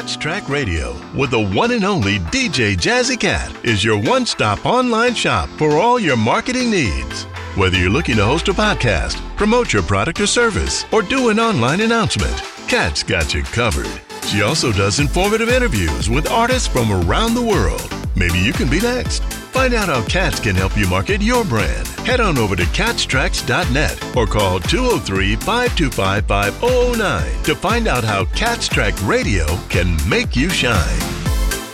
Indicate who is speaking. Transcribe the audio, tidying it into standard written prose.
Speaker 1: Cats Track Radio with the one and only DJ Jazzy Cat is your one-stop online shop for all your marketing needs. Whether you're looking to host a podcast, promote your product or service, or do an online announcement, Kat's got you covered. She also does informative interviews with artists from around the world. Maybe you can be next. Find out how Cats can help you market your brand. Head on over to catstracks.net or call 203-525-5009 to find out how Cats Track Radio can make you shine.